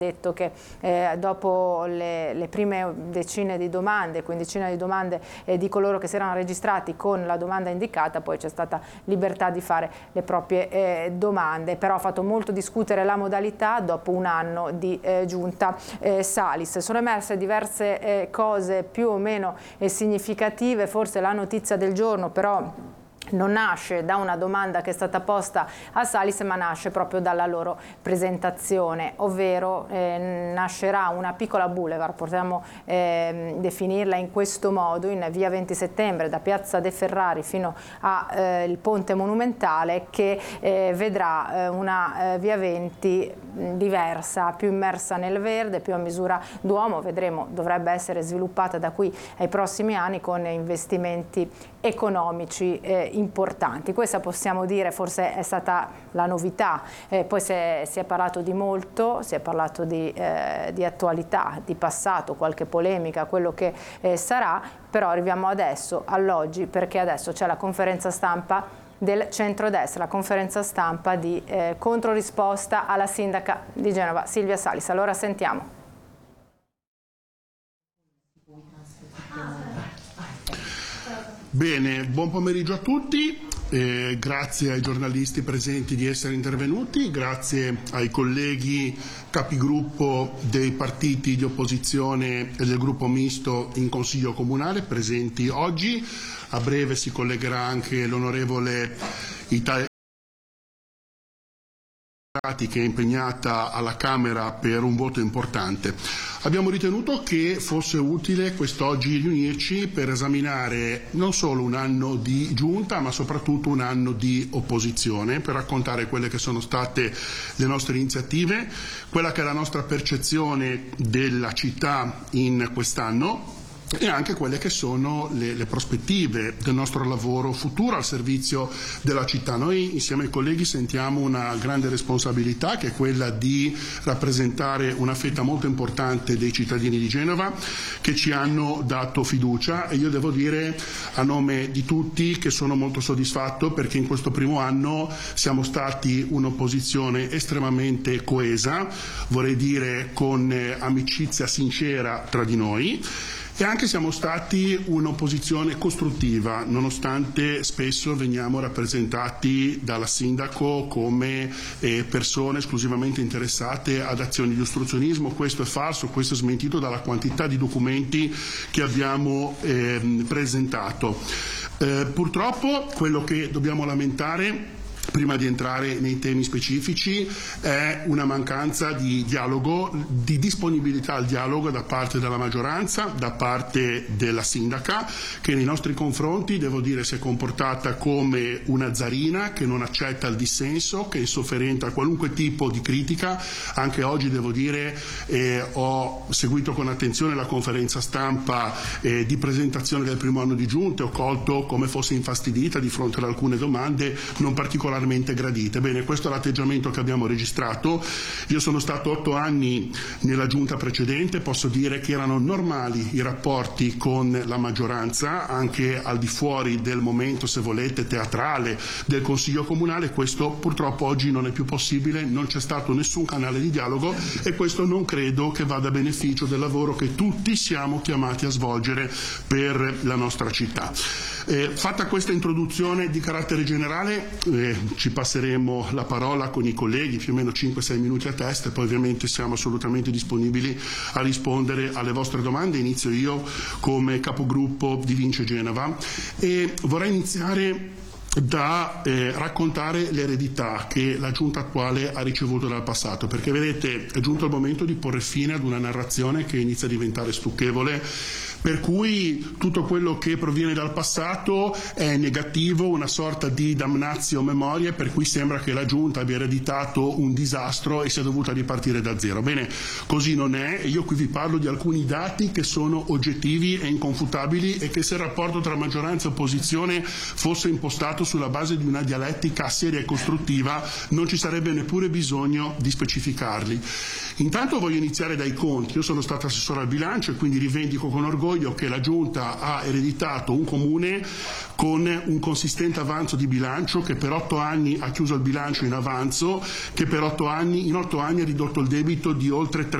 detto che dopo le prime decine di domande, quindicina di domande di coloro che si erano registrati con la domanda indicata, poi c'è stata libertà di fare le proprie domande, però ha fatto molto discutere la modalità dopo un anno di giunta Salis. Sono emerse diverse cose più o meno significative, forse la notizia del giorno però non nasce da una domanda che è stata posta a Salis, ma nasce proprio dalla loro presentazione, ovvero nascerà una piccola boulevard, possiamo definirla in questo modo, in via 20 settembre, da piazza De Ferrari fino al Ponte Monumentale, che vedrà una via 20 diversa, più immersa nel verde, più a misura d'uomo. Vedremo, dovrebbe essere sviluppata da qui ai prossimi anni con investimenti economici importanti. Questa possiamo dire forse è stata la novità, poi si è parlato di molto, si è parlato di attualità, di passato, qualche polemica, quello che sarà, però arriviamo adesso, all'oggi, perché adesso c'è la conferenza stampa del centrodestra, la conferenza stampa di controrisposta alla sindaca di Genova, Silvia Salis. Allora sentiamo. Bene, buon pomeriggio a tutti, grazie ai giornalisti presenti di essere intervenuti, grazie ai colleghi capigruppo dei partiti di opposizione e del gruppo misto in Consiglio Comunale presenti oggi. A breve si collegherà anche l'onorevole che è impegnata alla Camera per un voto importante. Abbiamo ritenuto che fosse utile quest'oggi riunirci per esaminare non solo un anno di giunta, ma soprattutto un anno di opposizione, per raccontare quelle che sono state le nostre iniziative, quella che è la nostra percezione della città in quest'anno e anche quelle che sono le prospettive del nostro lavoro futuro al servizio della città. Noi insieme ai colleghi sentiamo una grande responsabilità, che è quella di rappresentare una fetta molto importante dei cittadini di Genova che ci hanno dato fiducia, e io devo dire a nome di tutti che sono molto soddisfatto, perché in questo primo anno siamo stati un'opposizione estremamente coesa, vorrei dire con amicizia sincera tra di noi, e anche siamo stati un'opposizione costruttiva, nonostante spesso veniamo rappresentati dalla sindaco come persone esclusivamente interessate ad azioni di ostruzionismo. Questo è falso, questo è smentito dalla quantità di documenti che abbiamo presentato. Purtroppo quello che dobbiamo lamentare, prima di entrare nei temi specifici, è una mancanza di dialogo, di disponibilità al dialogo da parte della maggioranza, da parte della sindaca, che nei nostri confronti, devo dire, si è comportata come una zarina che non accetta il dissenso, che è insofferente a qualunque tipo di critica. Anche oggi, devo dire, ho seguito con attenzione la conferenza stampa di presentazione del primo anno di giunta e ho colto come fosse infastidita di fronte ad alcune domande non particolarmente gradite. Bene, questo è l'atteggiamento che abbiamo registrato. Io sono stato 8 anni nella giunta precedente, posso dire che erano normali i rapporti con la maggioranza, anche al di fuori del momento, se volete, teatrale del Consiglio Comunale. Questo purtroppo oggi non è più possibile, non c'è stato nessun canale di dialogo, e questo non credo che vada a beneficio del lavoro che tutti siamo chiamati a svolgere per la nostra città. Fatta questa introduzione di carattere generale, ci passeremo la parola con i colleghi, più o meno 5-6 minuti a testa, e poi ovviamente siamo assolutamente disponibili a rispondere alle vostre domande. Inizio io come capogruppo di Vince Genova e vorrei iniziare da raccontare l'eredità che la giunta attuale ha ricevuto dal passato, perché vedete, è giunto il momento di porre fine ad una narrazione che inizia a diventare stucchevole, per cui tutto quello che proviene dal passato è negativo, una sorta di damnatio memoriae, per cui sembra che la giunta abbia ereditato un disastro e sia dovuta ripartire da zero. Bene, così non è, e io qui vi parlo di alcuni dati che sono oggettivi e inconfutabili, e che se il rapporto tra maggioranza e opposizione fosse impostato sulla base di una dialettica seria e costruttiva non ci sarebbe neppure bisogno di specificarli. Intanto voglio iniziare dai conti. Io sono stato assessore al bilancio e quindi rivendico con orgoglio che la giunta ha ereditato un comune con un consistente avanzo di bilancio, che per 8 anni ha chiuso il bilancio in avanzo, che in 8 anni ha ridotto il debito di oltre